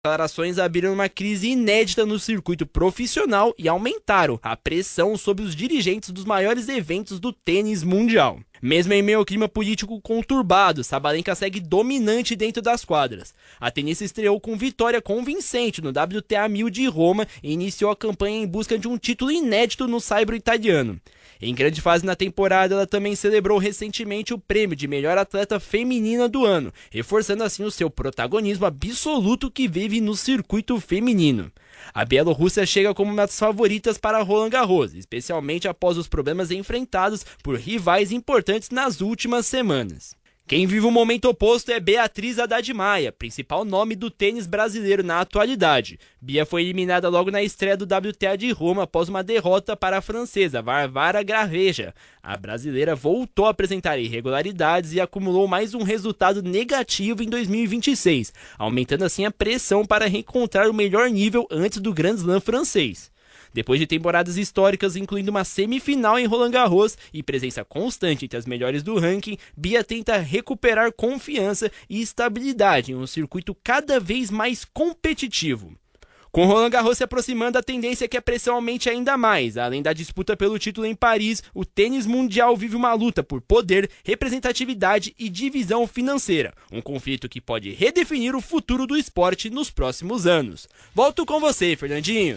declarações abriram uma crise inédita no circuito profissional e aumentaram a pressão sobre os dirigentes dos maiores eventos do tênis mundial. Mesmo em meio ao clima político conturbado, Sabalenka segue dominante dentro das quadras. A tenista estreou com vitória convincente no WTA 1000 de Roma e iniciou a campanha em busca de um título inédito no saibro italiano. Em grande fase na temporada, ela também celebrou recentemente o prêmio de melhor atleta feminina do ano, reforçando assim o seu protagonismo absoluto que vive no circuito feminino. A Bielorrússia chega como uma das favoritas para Roland Garros, especialmente após os problemas enfrentados por rivais importantes nas últimas semanas. Quem vive o momento oposto é Beatriz Haddad Maia, principal nome do tênis brasileiro na atualidade. Bia foi eliminada logo na estreia do WTA de Roma após uma derrota para a francesa Varvara Graveja. A brasileira voltou a apresentar irregularidades e acumulou mais um resultado negativo em 2026, aumentando assim a pressão para reencontrar o melhor nível antes do Grand Slam francês. Depois de temporadas históricas, incluindo uma semifinal em Roland Garros e presença constante entre as melhores do ranking, Bia tenta recuperar confiança e estabilidade em um circuito cada vez mais competitivo. Com Roland Garros se aproximando, a tendência é que a pressão aumente ainda mais. Além da disputa pelo título em Paris, o tênis mundial vive uma luta por poder, representatividade e divisão financeira. Um conflito que pode redefinir o futuro do esporte nos próximos anos. Volto com você, Fernandinho.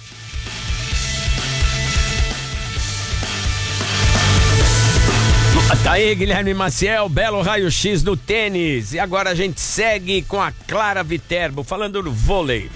Tá aí, Guilherme Maciel, belo raio-x do tênis. E agora a gente segue com a Clara Viterbo, falando do vôlei.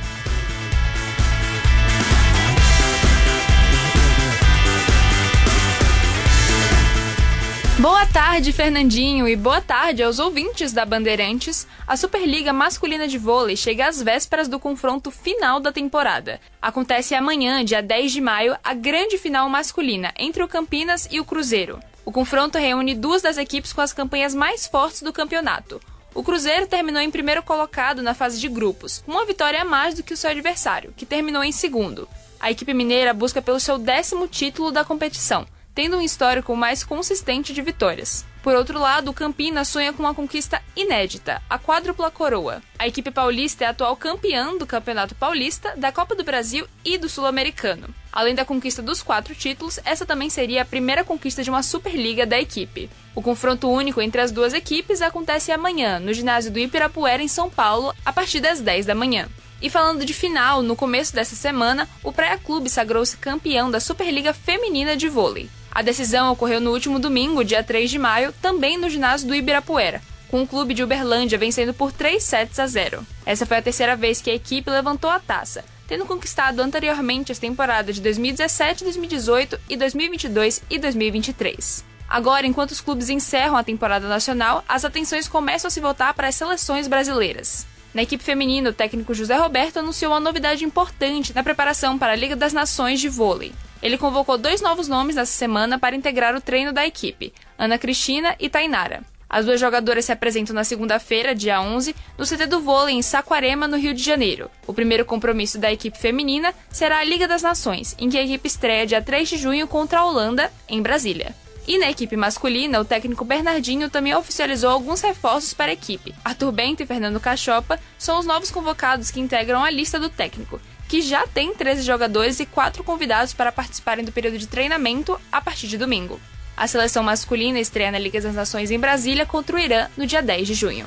Boa tarde, Fernandinho, e boa tarde aos ouvintes da Bandeirantes. A Superliga Masculina de Vôlei chega às vésperas do confronto final da temporada. Acontece amanhã, dia 10 de maio, a grande final masculina entre o Campinas e o Cruzeiro. O confronto reúne duas das equipes com as campanhas mais fortes do campeonato. O Cruzeiro terminou em primeiro colocado na fase de grupos, com uma vitória a mais do que o seu adversário, que terminou em segundo. A equipe mineira busca pelo seu 10º título da competição, tendo um histórico mais consistente de vitórias. Por outro lado, o Campinas sonha com uma conquista inédita, a quádrupla coroa. A equipe paulista é a atual campeã do Campeonato Paulista, da Copa do Brasil e do Sul-Americano. Além da conquista dos 4 títulos, essa também seria a primeira conquista de uma Superliga da equipe. O confronto único entre as duas equipes acontece amanhã, no ginásio do Ibirapuera, em São Paulo, a partir das 10 da manhã. E falando de final, no começo dessa semana, o Praia Clube sagrou-se campeão da Superliga Feminina de Vôlei. A decisão ocorreu no último domingo, dia 3 de maio, também no ginásio do Ibirapuera, com o clube de Uberlândia vencendo por 3-0. Essa foi a terceira vez que a equipe levantou a taça, tendo conquistado anteriormente as temporadas de 2017, 2018 e 2022 e 2023. Agora, enquanto os clubes encerram a temporada nacional, as atenções começam a se voltar para as seleções brasileiras. Na equipe feminina, o técnico José Roberto anunciou uma novidade importante na preparação para a Liga das Nações de Vôlei. Ele convocou 2 novos nomes nessa semana para integrar o treino da equipe, Ana Cristina e Tainara. As duas jogadoras se apresentam na segunda-feira, dia 11, no CT do Vôlei em Saquarema, no Rio de Janeiro. O primeiro compromisso da equipe feminina será a Liga das Nações, em que a equipe estreia dia 3 de junho contra a Holanda, em Brasília. E na equipe masculina, o técnico Bernardinho também oficializou alguns reforços para a equipe. Arthur Bento e Fernando Cachopa são os novos convocados que integram a lista do técnico, que já tem 13 jogadores e 4 convidados para participarem do período de treinamento a partir de domingo. A seleção masculina estreia na Liga das Nações em Brasília contra o Irã no dia 10 de junho.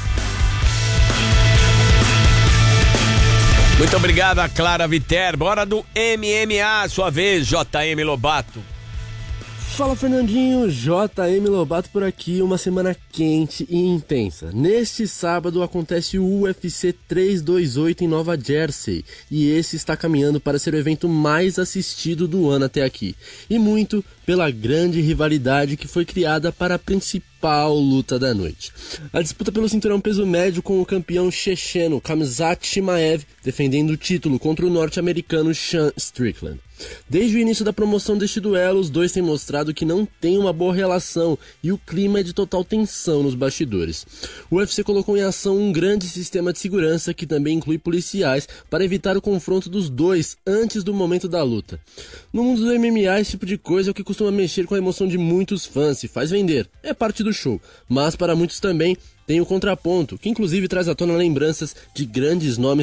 Muito obrigado a Clara Viterbo. Hora do MMA, sua vez, JM Lobato. Fala, Fernandinho, JM Lobato por aqui, uma semana quente e intensa. Neste sábado acontece o UFC 328 em Nova Jersey e esse está caminhando para ser o evento mais assistido do ano até aqui. E muito pela grande rivalidade que foi criada para a principal luta da noite. A disputa pelo cinturão peso médio com o campeão checheno Khamzat Chimaev defendendo o título contra o norte-americano Sean Strickland. Desde o início da promoção deste duelo, os dois têm mostrado que não tem uma boa relação e o clima é de total tensão nos bastidores. O UFC colocou em ação um grande sistema de segurança que também inclui policiais para evitar o confronto dos dois antes do momento da luta. No mundo do MMA, esse tipo de coisa é o que costuma mexer com a emoção de muitos fãs e faz vender, é parte do show, mas para muitos também tem o Contraponto, que inclusive traz à tona lembranças de grandes nomes